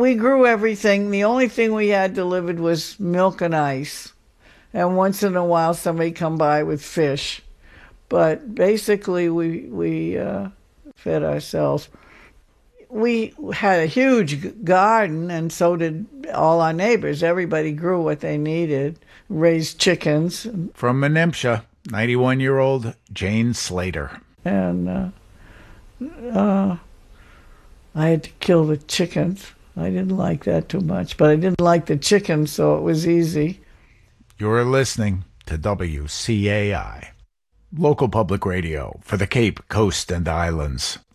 we grew everything. The only thing we had delivered was milk and ice. And once in a while, somebody come by with fish. But basically, we fed ourselves. We had a huge garden, and so did all our neighbors. Everybody grew what they needed, raised chickens. From Menempsha, 91-year-old Jane Slater. And I had to kill the chickens. I didn't like that too much, but I didn't like the chickens, so it was easy. You're listening to WCAI, local public radio for the Cape, Coast, and Islands.